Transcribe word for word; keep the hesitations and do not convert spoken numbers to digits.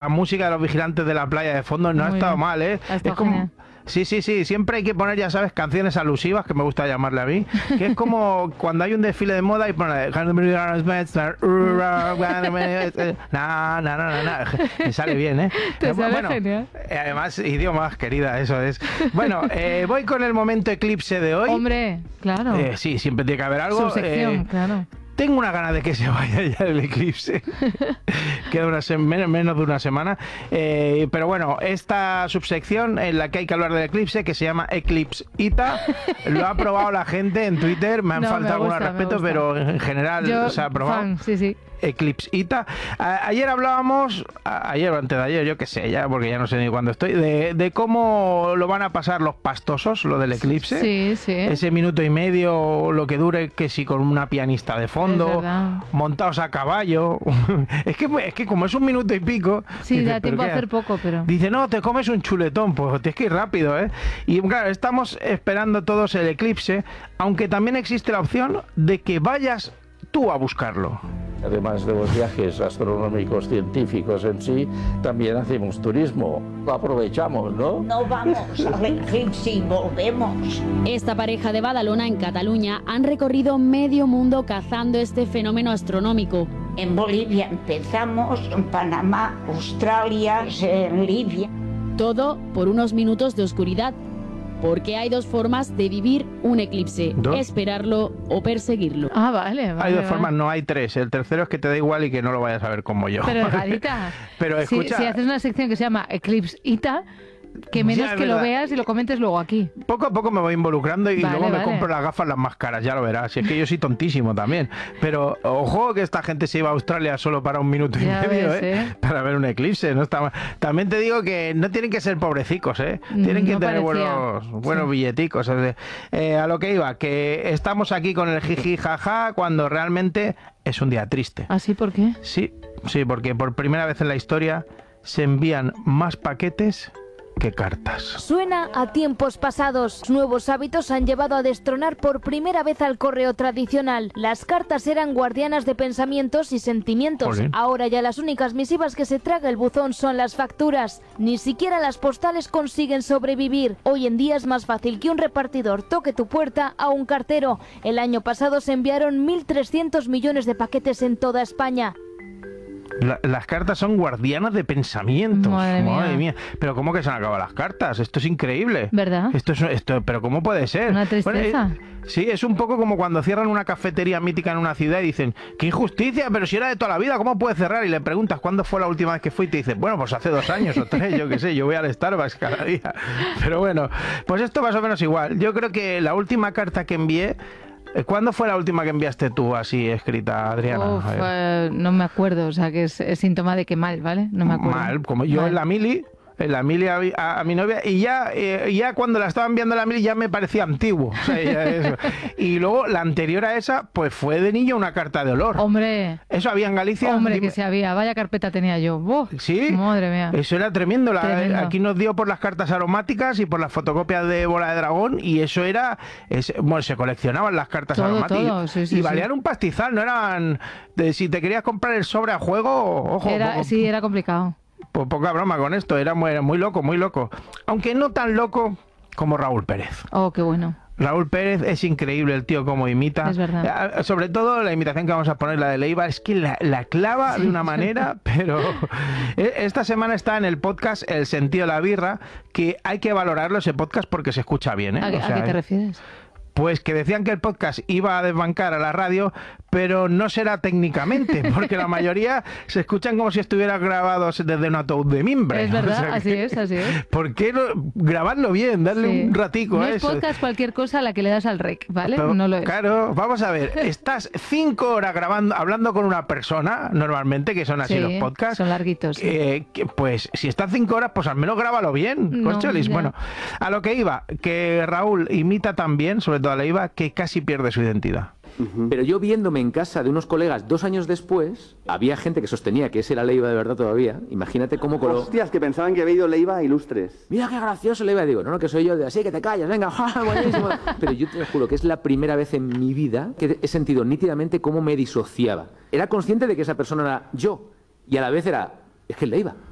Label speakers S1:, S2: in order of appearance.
S1: música de los vigilantes de la playa de fondo no Muy ha estado bien. mal, ¿eh?
S2: Ha estado
S1: es como...
S2: genial.
S1: Sí, sí, sí, siempre hay que poner, ya sabes, canciones alusivas, que me gusta llamarle a mí, que es como cuando hay un desfile de moda y pone na, na, na, na, na. Me sale bien, ¿eh?
S2: Te sale
S1: bueno,
S2: genial.
S1: Además, idiomas, querida, eso es. Bueno, eh, voy con el momento eclipse de hoy.
S2: Hombre, claro.
S1: Eh, sí, siempre tiene que haber algo.
S2: Subsección,
S1: eh,
S2: claro.
S1: Tengo una gana de que se vaya ya el eclipse. Queda una menos, menos de una semana. Eh, pero bueno, esta subsección en la que hay que hablar del eclipse, que se llama Eclipse Ita, lo ha probado la gente en Twitter. Me han
S2: no,
S1: faltado
S2: me gusta,
S1: algunos respetos, pero en general
S2: Yo,
S1: se ha probado.
S2: Fan, sí, sí.
S1: Eclipse Ita. A ayer hablábamos, a ayer o antes de ayer, yo qué sé, ya, porque ya no sé ni cuándo estoy, de, de cómo lo van a pasar los pastosos, lo del eclipse.
S2: Sí, sí.
S1: Ese minuto y medio, lo que dure, que si con una pianista de fondo, montados a caballo. es que es que como es un minuto y pico.
S2: Sí,
S1: dices,
S2: da tiempo a hacer poco, pero.
S1: Dice, no, te comes un chuletón, pues tienes que ir rápido, ¿eh? Y claro, estamos esperando todos el eclipse, aunque también existe la opción de que vayas tú a buscarlo.
S3: Además de los viajes astronómicos científicos en sí, también hacemos turismo. Lo aprovechamos, ¿no?
S4: No vamos al eclipse y volvemos.
S5: Esta pareja de Badalona, en Cataluña, han recorrido medio mundo cazando este fenómeno astronómico.
S4: En Bolivia empezamos, en Panamá, Australia, en Libia.
S5: Todo por unos minutos de oscuridad. Porque hay dos formas de vivir un eclipse, ¿Dos? esperarlo o perseguirlo.
S2: Ah, vale, vale.
S1: Hay dos
S2: vale.
S1: formas, no hay tres. El tercero es que te da igual y que no lo vayas a ver como yo.
S2: Pero, Gadita,
S1: Pero escucha...
S2: si, si haces una sección que se llama Eclipse Ita, que menos
S1: ya,
S2: que
S1: verdad.
S2: lo veas y lo comentes luego aquí.
S1: Poco a poco me voy involucrando y
S2: vale,
S1: luego me
S2: vale.
S1: compro las gafas las más caras, ya lo verás. Si es que yo soy tontísimo también. Pero ojo que esta gente se iba a Australia solo para un minuto y
S2: ya
S1: medio,
S2: ves,
S1: ¿eh?
S2: ¿eh?
S1: Para ver un eclipse. No está mal. También te digo que no tienen que ser pobrecicos, ¿eh? Tienen que
S2: no
S1: tener
S2: parecía.
S1: buenos, buenos
S2: sí.
S1: billeticos. Eh, a lo que iba, que estamos aquí con el jiji jaja cuando realmente es un día triste.
S2: ¿Ah, sí? ¿Por qué?
S1: Sí, sí, porque por primera vez en la historia se envían más paquetes que cartas.
S6: Suena a tiempos pasados. Nuevos hábitos han llevado a destronar por primera vez al correo tradicional. Las cartas eran guardianas de pensamientos y sentimientos.
S1: Jolín.
S6: Ahora ya las únicas misivas que se traga el buzón son las facturas. Ni siquiera las postales consiguen sobrevivir. Hoy en día es más fácil que un repartidor toque tu puerta a un cartero. El año pasado se enviaron mil trescientos millones de paquetes en toda España.
S1: La, las cartas son guardianas de pensamientos.
S2: Madre mía.
S1: Madre mía. Pero ¿cómo que se han acabado las cartas? Esto es increíble.
S2: ¿Verdad?
S1: Esto es, esto, pero ¿cómo puede ser?
S2: Una tristeza.
S1: Bueno, eh, sí, es un poco como cuando cierran una cafetería mítica en una ciudad y dicen, ¡qué injusticia! Pero si era de toda la vida, ¿cómo puede cerrar? Y le preguntas, ¿cuándo fue la última vez que fue? Y te dice, bueno, pues hace dos años o tres, yo qué sé, yo voy al Starbucks cada día. Pero bueno, pues esto más o menos igual. Yo creo que la última carta que envié, ¿cuándo fue la última que enviaste tú así escrita, Adriana?
S2: Uf, eh, no me acuerdo, o sea que es, es síntoma de que mal, ¿vale? No me acuerdo.
S1: Mal, como yo
S2: mal.
S1: en la mili, en la mili a, a, a mi novia, y ya, eh, ya cuando la estaba enviando a la mili ya me parecía antiguo. O sea, ya eso. Y luego la anterior a esa, pues fue de niño una carta de olor.
S2: Hombre.
S1: Eso había en Galicia.
S2: Hombre,
S1: dime.
S2: que si había, vaya carpeta tenía yo. ¡Buf!
S1: Sí.
S2: Madre mía.
S1: Eso era tremendo. La,
S2: Tremendo.
S1: Aquí nos dio por las cartas aromáticas y por las fotocopias de Bola de Dragón, y eso era, es, bueno, se coleccionaban las cartas
S2: Todo,
S1: aromáticas.
S2: todo, sí, sí,
S1: y valían
S2: sí.
S1: un pastizal, no eran, de, si te querías comprar el sobre a juego, ojo.
S2: Era,
S1: poco,
S2: sí, era complicado.
S1: Pues poca broma con esto, era muy, era muy loco, muy loco. Aunque no tan loco como Raúl Pérez.
S2: Oh, qué bueno.
S1: Raúl Pérez es increíble el tío como imita.
S2: Es verdad.
S1: Eh, Sobre todo la imitación que vamos a poner, la de Leiva, es que la, la clava
S2: Sí.
S1: de una manera, pero esta semana está en el podcast El sentido de la birra, que hay que valorarlo ese podcast porque se escucha bien, ¿eh?
S2: ¿A,
S1: O
S2: a
S1: sea,
S2: qué te
S1: eh,
S2: refieres?
S1: Pues que decían que el podcast iba a desbancar a la radio, pero no será técnicamente, porque la mayoría se escuchan como si estuvieran grabados desde un ataúd de mimbre.
S2: Es verdad,
S1: O sea
S2: así
S1: que,
S2: es, así es.
S1: ¿por qué no grabarlo bien? Darle
S2: Sí.
S1: un ratico
S2: no
S1: a
S2: es
S1: eso.
S2: podcast cualquier cosa a la que le das al rec, ¿vale?
S1: Pero,
S2: no lo es.
S1: Claro, vamos a ver, estás cinco horas grabando, hablando con una persona, normalmente, que son así
S2: Sí,
S1: los podcasts.
S2: son larguitos, sí.
S1: eh, que, pues si estás cinco horas, pues al menos grábalo bien,
S2: No,
S1: corcholis.
S2: ya.
S1: Bueno, a lo que iba, que Raúl imita también, sobre todo a Leiva, que casi pierde su identidad.
S7: Pero yo viéndome en casa de unos colegas dos años después, había gente que sostenía que ese era Leiva de verdad todavía. Imagínate cómo coló.
S8: Hostias, que pensaban que había ido Leiva Ilustres.
S7: Mira qué gracioso Leiva. Digo, no, no, que soy yo. De así que te callas, venga, ja, buenísimo. Pero yo te lo juro que es la primera vez en mi vida que he sentido nítidamente cómo me disociaba. Era consciente de que esa persona era yo y a la vez era, es que es Leiva.